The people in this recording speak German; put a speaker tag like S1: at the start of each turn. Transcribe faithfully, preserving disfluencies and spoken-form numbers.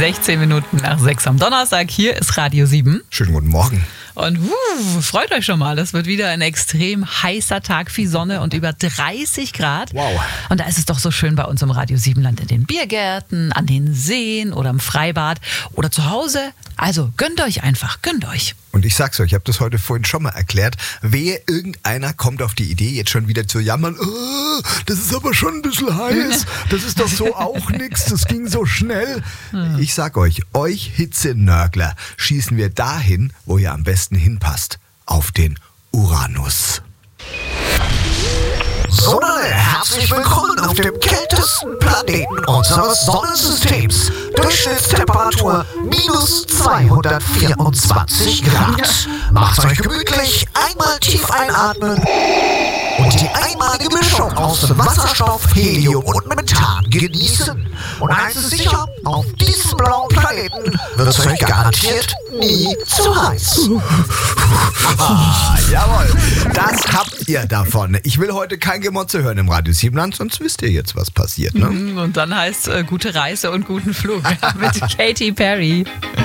S1: sechzehn Minuten nach sechs am Donnerstag. Hier ist Radio sieben.
S2: Schönen guten Morgen.
S1: Und uh, freut euch schon mal, das wird wieder ein extrem heißer Tag, viel Sonne und über dreißig Grad.
S2: Wow.
S1: Und da ist es doch so schön bei uns im Radio sieben Land in den Biergärten, an den Seen oder im Freibad oder zu Hause. Also gönnt euch einfach, gönnt euch.
S2: Und ich sag's euch, ich habe das heute vorhin schon mal erklärt, wehe irgendeiner kommt auf die Idee, jetzt schon wieder zu jammern, oh, das ist aber schon ein bisschen heiß, das ist doch so auch nix, das ging so schnell. Ich sag euch, euch Hitzenörgler schießen wir dahin, wo ihr am besten hinpasst, auf den Uranus.
S3: Sonne, herzlich willkommen auf dem kältesten Planeten unseres Sonnensystems. Durchschnittstemperatur minus zweihundertvierundzwanzig Grad. Macht euch gemütlich, einmal tief einatmen und die einmalige Mischung aus Wasserstoff, Helium und Methan genießen. Und eins ist sicher, auf diesem blauen Planeten wird es euch garantiert nie zu heiß.
S2: Ah, jawohl, das habt ihr davon. Ich will heute kein Gemotze hören im Radio sieben Land, sonst wisst ihr jetzt, was passiert. Ne?
S1: Und dann heißt äh, gute Reise und guten Flug mit Katy Perry.